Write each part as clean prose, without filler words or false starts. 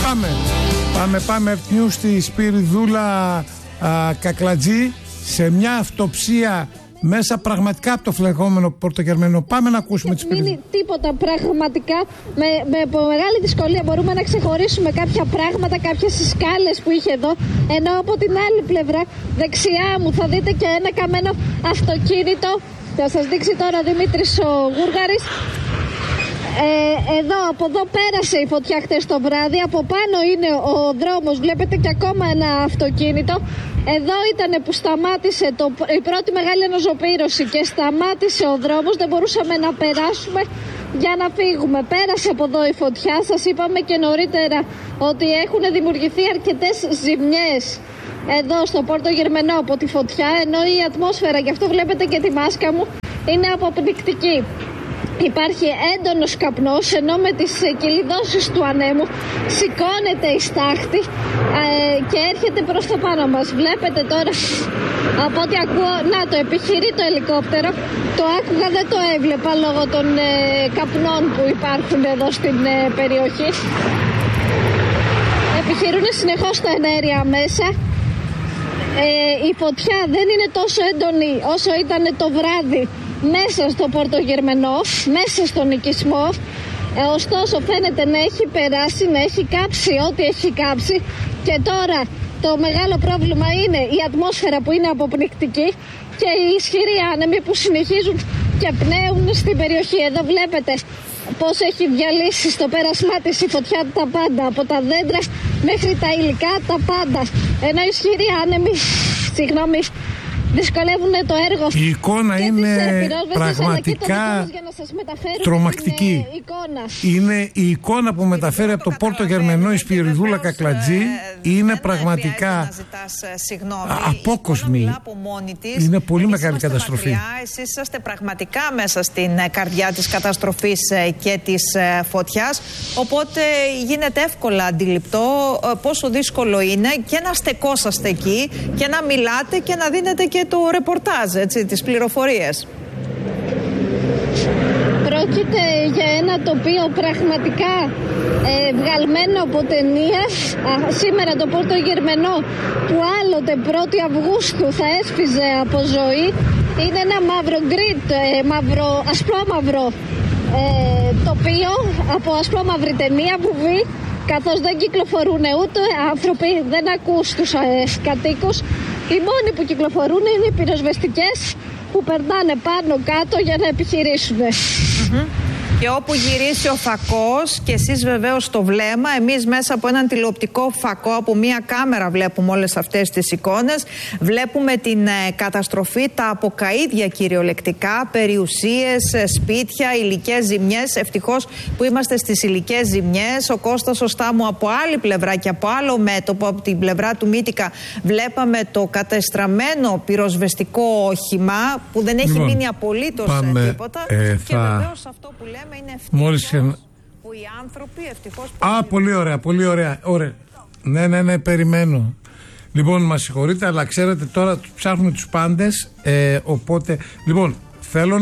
Πάμε ευθυνού στη Σπυριδούλα Κακλατζή σε μια αυτοψία μέσα πραγματικά από το φλεγόμενο Πορτογερμενό. Πάμε να ακούσουμε τις Σπυριδούλα. Μην είναι τίποτα πραγματικά. Με μεγάλη δυσκολία μπορούμε να ξεχωρίσουμε κάποια πράγματα, κάποιες σκάλες που είχε εδώ. Ενώ από την άλλη πλευρά, δεξιά μου, θα δείτε και ένα καμένο αυτοκίνητο. Θα σας δείξει τώρα ο Δημήτρης ο Γούργαρης. Από εδώ πέρασε η φωτιά χτες το βράδυ. Από πάνω είναι ο δρόμος. Βλέπετε και ακόμα ένα αυτοκίνητο. Εδώ ήταν που σταμάτησε η πρώτη μεγάλη αναζωπήρωση και σταμάτησε ο δρόμος. Δεν μπορούσαμε να περάσουμε για να φύγουμε. Πέρασε από εδώ η φωτιά. Σας είπαμε και νωρίτερα ότι έχουν δημιουργηθεί αρκετές ζημιές εδώ στο Πόρτο Γερμενό από τη φωτιά. Ενώ η ατμόσφαιρα, γι' αυτό βλέπετε και τη μάσκα μου, είναι αποπνικτική. Υπάρχει έντονος καπνός, ενώ με τις κυλιδώσεις του ανέμου σηκώνεται η στάχτη και έρχεται προς τα πάνω μας. Βλέπετε τώρα, από ό,τι ακούω, να το επιχειρεί το ελικόπτερο. Το άκουγα, δεν το έβλεπα λόγω των καπνών που υπάρχουν εδώ στην περιοχή. Επιχειρούν συνεχώς τα εναέρια μέσα. Η φωτιά δεν είναι τόσο έντονη όσο ήταν το βράδυ μέσα στο Πόρτο Γερμενό, μέσα στον οικισμό. Ωστόσο φαίνεται να έχει περάσει, να έχει κάψει ό,τι έχει κάψει. Και τώρα το μεγάλο πρόβλημα είναι η ατμόσφαιρα που είναι αποπνικτική και οι ισχυροί άνεμοι που συνεχίζουν και πνέουν στην περιοχή. Εδώ βλέπετε πώς έχει διαλύσει στο πέρασμά της η φωτιά τα πάντα, από τα δέντρα μέχρι τα υλικά, τα πάντα. Ενώ οι ισχυροί άνεμοι, δυσκολεύουν το έργο. Η εικόνα είναι πραγματικά τρομακτική. Είναι η εικόνα που μεταφέρει από το Πόρτο Γερμενό η Σπυριδούλα Κακλατζή. Είναι πραγματικά απόκοσμη. Είναι πολύ μεγάλη καταστροφή. Εσείς είσαστε πραγματικά μέσα στην καρδιά της καταστροφής και της φωτιάς. Οπότε γίνεται εύκολα αντιληπτό πόσο δύσκολο είναι και να στεκόσαστε εκεί και να μιλάτε και να δίνετε και το ρεπορτάζ, έτσι, τις πληροφορίες. Πρόκειται για ένα τοπίο πραγματικά βγαλμένο από ταινία. Σήμερα το Πόρτο Γερμενό, που άλλοτε 1η Αυγούστου θα έσπιζε από ζωή, είναι ένα ασπρόμαυρο τοπίο από ασπρόμαυρη ταινία, βουβή, καθώς δεν κυκλοφορούν ούτε άνθρωποι, δεν ακούς τους κατοίκους. Οι μόνοι που κυκλοφορούν είναι οι πυροσβεστικές που περνάνε πάνω κάτω για να επιχειρήσουν. Και όπου γυρίσει ο φακός και εσείς βεβαίως το βλέμμα, εμείς μέσα από έναν τηλεοπτικό φακό, από μία κάμερα βλέπουμε όλες αυτές τις εικόνες, βλέπουμε την καταστροφή, τα αποκαΐδια κυριολεκτικά, περιουσίες, σπίτια, υλικές ζημιές. Ευτυχώς που είμαστε στις υλικές ζημιές. Ο Κώστας ο Στάμου από άλλη πλευρά και από άλλο μέτωπο, από την πλευρά του Μύτικα, βλέπαμε το κατεστραμμένο πυροσβεστικό όχημα που δεν έχει μείνει απολύτως τίποτα. Και βεβαίως αυτό που λέμε είναι ευτυχώς που οι άνθρωποι ευτυχώς... Πολύ ωραία. Ναι, περιμένω. Λοιπόν, μας συγχωρείτε, αλλά ξέρετε τώρα ψάχνουμε τους πάντες, οπότε... Λοιπόν, θέλω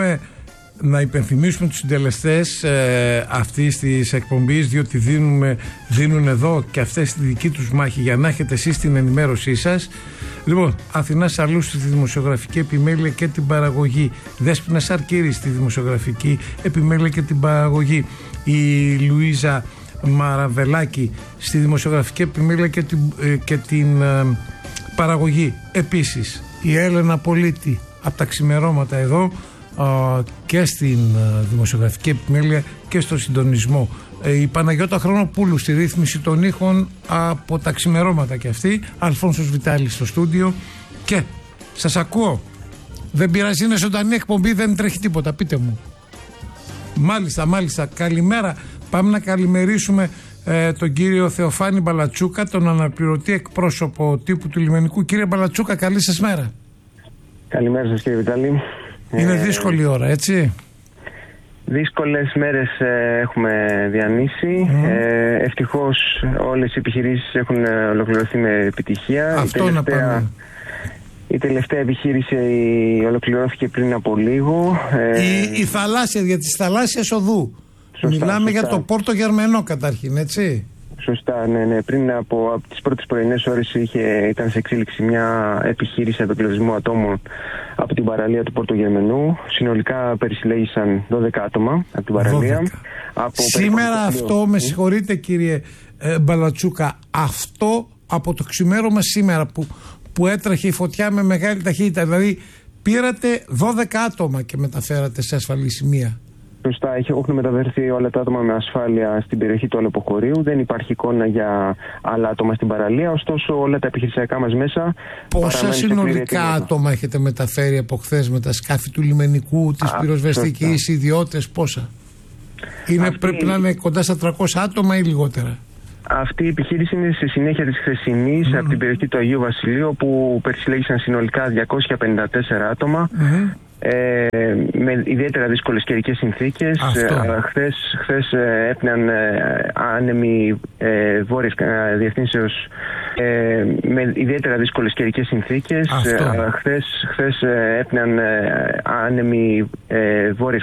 να υπενθυμίσουμε τους συντελεστές αυτής της εκπομπής, διότι δίνουν εδώ και αυτές τη δική τους μάχη για να έχετε εσείς την ενημέρωσή σας. Λοιπόν, Αθηνά Σαλούς στη δημοσιογραφική επιμέλεια και την παραγωγή, Δέσποινα Σαρκύρη στη δημοσιογραφική επιμέλεια και την παραγωγή, η Λουίζα Μαραβελάκη στη δημοσιογραφική επιμέλεια και την παραγωγή. Επίσης η Έλενα Πολίτη από τα ξημερώματα εδώ και στην δημοσιογραφική επιμέλεια και στο συντονισμό. Η Παναγιώτα Χρονοπούλου στη ρύθμιση των ήχων από τα ξημερώματα και αυτή. Αλφόνσος Βιτάλης στο στούντιο. Και σας ακούω. Δεν πειράζει, είναι ζωντανή εκπομπή, δεν τρέχει τίποτα, πείτε μου. Μάλιστα, καλημέρα. Πάμε να καλημερίσουμε τον κύριο Θεοφάνη Μπαλατσούκα, τον αναπληρωτή εκπρόσωπο τύπου του Λιμενικού. Κύριε Μπαλατσούκα, καλή σας μέρα. Καλημέρα σας, κύριε Βιτάλη. Είναι δύσκολη ώρα, έτσι. Δύσκολες μέρες έχουμε διανύσει. Ευτυχώς όλες οι επιχειρήσεις έχουν ολοκληρωθεί με επιτυχία. Αυτό να πάμε. Η τελευταία επιχείρηση ολοκληρώθηκε πριν από λίγο. Η θαλάσσια, για τις θαλάσσιες οδού. Μιλάμε για το Πόρτο Γερμενό καταρχήν, έτσι. Σωστά, ναι. Πριν από τις πρώτες πρωινές ώρες ήταν σε εξέλιξη μια επιχείρηση απεκλωβισμού ατόμων από την παραλία του Πορτογερμενού. Συνολικά περισυλλέγησαν 12 άτομα από την παραλία. Σήμερα αυτό, με συγχωρείτε κύριε Μπαλατσούκα, αυτό από το ξημέρωμα σήμερα που έτρεχε η φωτιά με μεγάλη ταχύτητα, δηλαδή πήρατε 12 άτομα και μεταφέρατε σε ασφαλή σημεία. Σωστά, έχουν μεταφερθεί όλα τα άτομα με ασφάλεια στην περιοχή του αλεποχωρίου. Δεν υπάρχει εικόνα για άλλα άτομα στην παραλία, ωστόσο όλα τα επιχειρησιακά μας μέσα. Πόσα συνολικά άτομα έχετε μεταφέρει από χθες με τα σκάφη του λιμενικού, της πυροσβεστικής, ιδιώτες, πόσα? Πρέπει να είναι κοντά στα 300 άτομα ή λιγότερα? Αυτή η επιχείρηση είναι στη συνέχεια της χθεσινής από την περιοχή του Αγίου Βασιλείου, όπου περισυλλέγησαν συνολικά 254 άτομα. Με ιδιαίτερα δύσκολες καιρικές συνθήκες. Χθες έπνεαν άνεμοι βόρειες διευθύνσεως με ιδιαίτερα δύσκολες καιρικές συνθήκες. Χθες έπνεαν άνεμοι βόρειες